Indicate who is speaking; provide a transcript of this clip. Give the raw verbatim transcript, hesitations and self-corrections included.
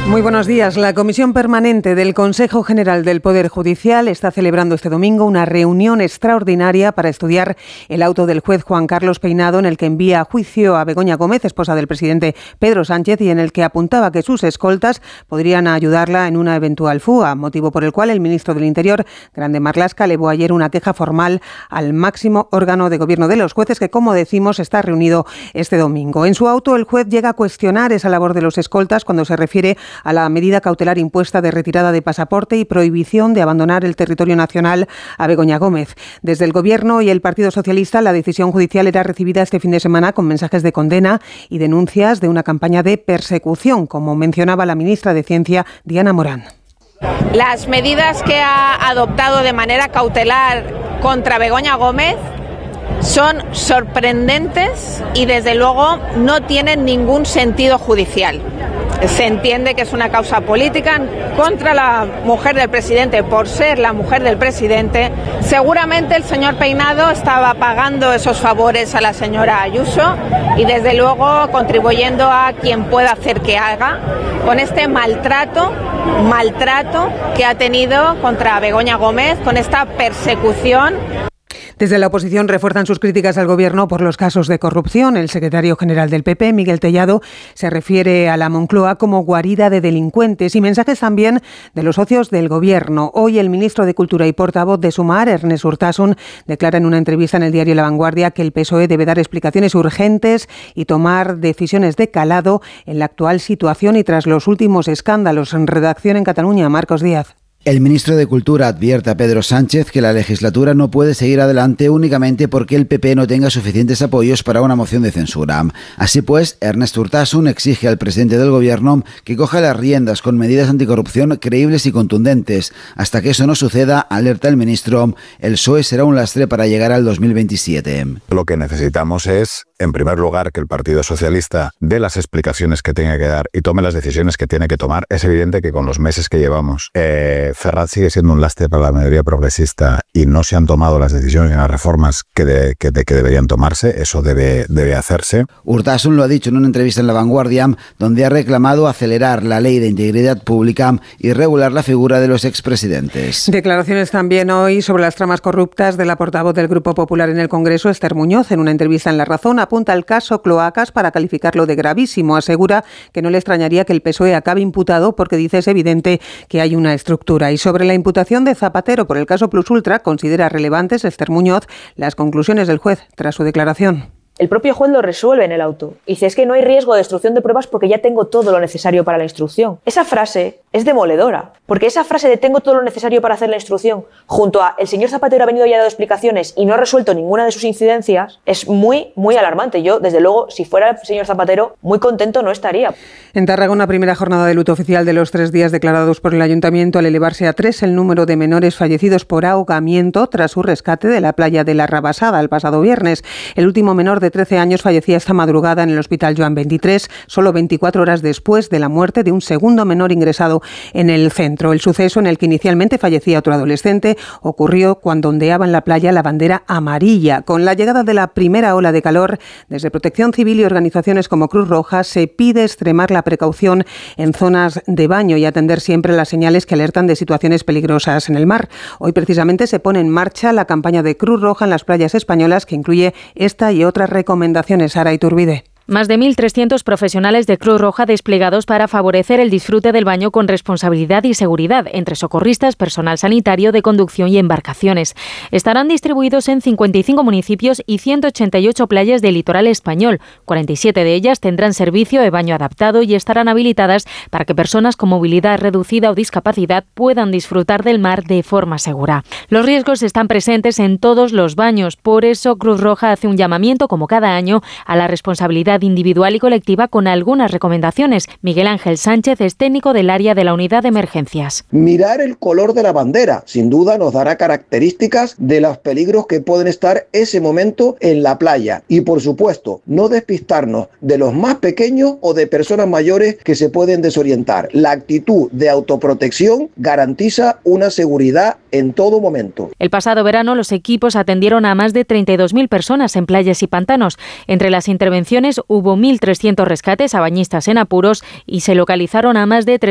Speaker 1: Muy buenos días. La Comisión Permanente del Consejo General del Poder Judicial está celebrando este domingo una reunión extraordinaria para estudiar el auto del juez Juan Carlos Peinado, en el que envía a juicio a Begoña Gómez, esposa del presidente Pedro Sánchez, y en el que apuntaba que sus escoltas podrían ayudarla en una eventual fuga, motivo por el cual el ministro del Interior, Grande Marlaska, elevó ayer una queja formal al máximo órgano de gobierno de los jueces, que, como decimos, está reunido este domingo. En su auto, el juez llega a cuestionar esa labor de los escoltas cuando se refiere a la medida cautelar impuesta de retirada de pasaporte y prohibición de abandonar el territorio nacional a Begoña Gómez. Desde el Gobierno y el Partido Socialista, la decisión judicial era recibida este fin de semana con mensajes de condena y denuncias de una campaña de persecución, como mencionaba la ministra de Ciencia, Diana Morán.
Speaker 2: Las medidas que ha adoptado de manera cautelar contra Begoña Gómez son sorprendentes y, desde luego, no tienen ningún sentido judicial. Se entiende que es una causa política contra la mujer del presidente por ser la mujer del presidente. Seguramente el señor Peinado estaba pagando esos favores a la señora Ayuso y, desde luego, contribuyendo a quien pueda hacer que haga con este maltrato, maltrato que ha tenido contra Begoña Gómez, con esta persecución.
Speaker 1: Desde la oposición refuerzan sus críticas al Gobierno por los casos de corrupción. El secretario general del P P, Miguel Tellado, se refiere a la Moncloa como guarida de delincuentes, y mensajes también de los socios del Gobierno. Hoy el ministro de Cultura y portavoz de Sumar, Ernest Urtasun, declara en una entrevista en el diario La Vanguardia que el P S O E debe dar explicaciones urgentes y tomar decisiones de calado en la actual situación y tras los últimos escándalos. En redacción en Cataluña, Marcos Díaz.
Speaker 3: El ministro de Cultura advierte a Pedro Sánchez que la legislatura no puede seguir adelante únicamente porque el P P no tenga suficientes apoyos para una moción de censura. Así pues, Ernest Urtasun exige al presidente del Gobierno que coja las riendas con medidas anticorrupción creíbles y contundentes. Hasta que eso no suceda, alerta el ministro, el P S O E será un lastre para llegar al dos mil veintisiete.
Speaker 4: Lo que necesitamos es, en primer lugar, que el Partido Socialista dé las explicaciones que tenga que dar y tome las decisiones que tiene que tomar. Es evidente que con los meses que llevamos, eh, Ferraz sigue siendo un lastre para la mayoría progresista y no se han tomado las decisiones y las reformas que, de, que, de, que deberían tomarse. Eso debe, debe hacerse.
Speaker 3: Urtasun lo ha dicho en una entrevista en La Vanguardia, donde ha reclamado acelerar la ley de integridad pública y regular la figura de los expresidentes.
Speaker 1: Declaraciones también hoy sobre las tramas corruptas de la portavoz del Grupo Popular en el Congreso, Esther Muñoz. En una entrevista en La Razón apunta al caso Cloacas para calificarlo de gravísimo. Asegura que no le extrañaría que el P S O E acabe imputado porque dice es evidente que hay una estructura. Y sobre la imputación de Zapatero por el caso Plus Ultra, considera relevantes, Esther Muñoz, las conclusiones del juez tras su declaración.
Speaker 5: El propio juez lo resuelve en el auto. Dice, es que no hay riesgo de destrucción de pruebas porque ya tengo todo lo necesario para la instrucción. Esa frase es demoledora, porque esa frase de tengo todo lo necesario para hacer la instrucción, junto a el señor Zapatero ha venido y ha dado explicaciones y no ha resuelto ninguna de sus incidencias, es muy, muy alarmante. Yo, desde luego, si fuera el señor Zapatero, muy contento no estaría.
Speaker 1: En Tarragona, primera jornada de luto oficial de los tres días declarados por el Ayuntamiento al elevarse a tres el número de menores fallecidos por ahogamiento tras su rescate de la playa de la Rabasada el pasado viernes. El último menor de trece años fallecía esta madrugada en el Hospital Joan veintitrés, solo veinticuatro horas después de la muerte de un segundo menor ingresado en el centro. El suceso, en el que inicialmente fallecía otro adolescente, ocurrió cuando ondeaba en la playa la bandera amarilla. Con la llegada de la primera ola de calor, desde Protección Civil y organizaciones como Cruz Roja se pide extremar la precaución en zonas de baño y atender siempre las señales que alertan de situaciones peligrosas en el mar. Hoy precisamente se pone en marcha la campaña de Cruz Roja en las playas españolas, que incluye esta y otras recomendaciones. Sara Iturbide.
Speaker 6: Más de mil trescientos profesionales de Cruz Roja desplegados para favorecer el disfrute del baño con responsabilidad y seguridad, entre socorristas, personal sanitario de conducción y embarcaciones. Estarán distribuidos en cincuenta y cinco municipios y ciento ochenta y ocho playas del litoral español. cuarenta y siete de ellas tendrán servicio de baño adaptado y estarán habilitadas para que personas con movilidad reducida o discapacidad puedan disfrutar del mar de forma segura. Los riesgos están presentes en todos los baños, por eso Cruz Roja hace un llamamiento, como cada año, a la responsabilidad individual y colectiva con algunas recomendaciones. Miguel Ángel Sánchez es técnico del área de la unidad de emergencias.
Speaker 7: Mirar el color de la bandera, sin duda nos dará características de los peligros que pueden estar ese momento en la playa. Y por supuesto, no despistarnos de los más pequeños o de personas mayores que se pueden desorientar. La actitud de autoprotección garantiza una seguridad en todo momento.
Speaker 6: El pasado verano los equipos atendieron a más de treinta y dos mil personas en playas y pantanos. Entre las intervenciones hubo mil trescientos rescates a bañistas en apuros y se localizaron a más de